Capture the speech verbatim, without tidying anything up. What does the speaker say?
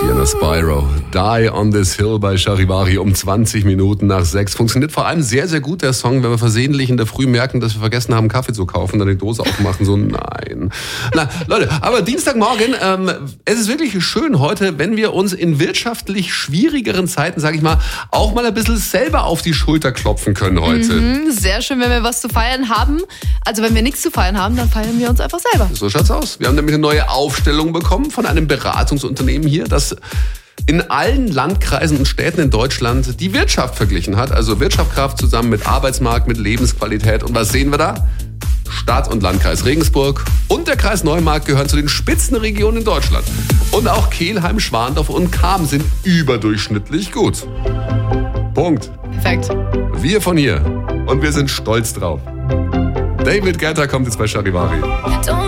Sienna Spyro. Die on this hill bei Charivari um zwanzig Minuten nach sechs. Funktioniert vor allem sehr, sehr gut, der Song, wenn wir versehentlich in der Früh merken, dass wir vergessen haben, Kaffee zu kaufen, dann die Dose aufmachen, so nein. Na, Leute, aber Dienstagmorgen, ähm, es ist wirklich schön heute, wenn wir uns in wirtschaftlich schwierigeren Zeiten, sag ich mal, auch mal ein bisschen selber auf die Schulter klopfen können heute. Mhm, sehr schön, wenn wir was zu feiern haben. Also wenn wir nichts zu feiern haben, dann feiern wir uns einfach selber. So schaut's aus. Wir haben nämlich eine neue Aufstellung bekommen von einem Beratungsunternehmen hier, das in allen Landkreisen und Städten in Deutschland die Wirtschaft verglichen hat. Also Wirtschaftskraft zusammen mit Arbeitsmarkt, mit Lebensqualität. Und was sehen wir da? Stadt und Landkreis Regensburg und der Kreis Neumarkt gehören zu den Spitzenregionen in Deutschland. Und auch Kelheim, Schwandorf und Cham sind überdurchschnittlich gut. Punkt. Perfekt. Wir von hier. Und wir sind stolz drauf. David Guetta kommt jetzt bei Charivari.